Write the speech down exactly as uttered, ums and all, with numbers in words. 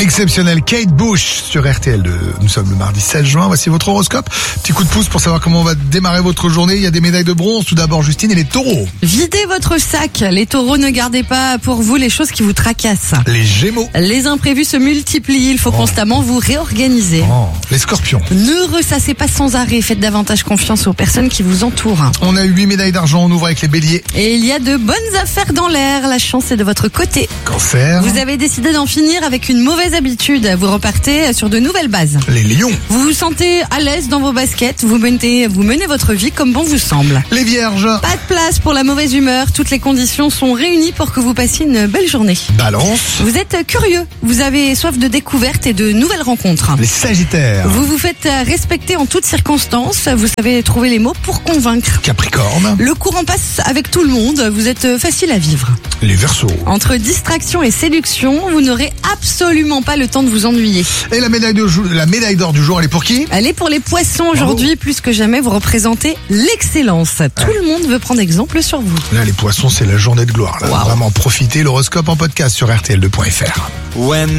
Exceptionnel, Kate Bush sur R T L deux. Nous sommes le mardi seize juin, voici votre horoscope. Petit coup de pouce pour savoir comment on va démarrer votre journée. Il y a des médailles de bronze. Tout d'abord Justine et les taureaux. Videz votre sac. Les taureaux, ne gardez pas pour vous les choses qui vous tracassent. Les gémeaux. Les imprévus se multiplient, il faut Oh. constamment vous réorganiser. Oh. Les scorpions. Ne ressassez pas sans arrêt, faites davantage confiance aux personnes qui vous entourent. On a eu huit médailles d'argent, on ouvre avec les béliers. Et il y a de bonnes affaires dans l'air, la chance est de votre côté. Cancer. Vous avez décidé d'en finir avec une mauvaise habitude, vous repartez sur de nouvelles bases. Les lions. Vous vous sentez à l'aise dans vos baskets, vous menez, vous menez votre vie comme bon vous semble. Les vierges. Pas de place pour la mauvaise humeur, toutes les conditions sont réunies pour que vous passiez une belle journée. Balance. Vous êtes curieux, vous avez soif de découverte et de nouvelles rencontres. Les sagittaires. Vous vous faites respecter en toutes circonstances, vous savez trouver les mots pour convaincre. Capricorne. Le courant passe avec tout le monde, vous êtes facile à vivre. Les verseaux. Entre distraction et séduction, vous n'aurez absolument pas le temps de vous ennuyer. Et la médaille de jou- la médaille d'or du jour, elle est pour qui? Allez, pour les poissons aujourd'hui, plus que jamais, vous représentez l'excellence. Tout le monde veut prendre exemple sur vous. Là, les poissons, c'est la journée de gloire. Là. Wow. Vraiment profitez. L'horoscope en podcast sur R T L deux point F R. When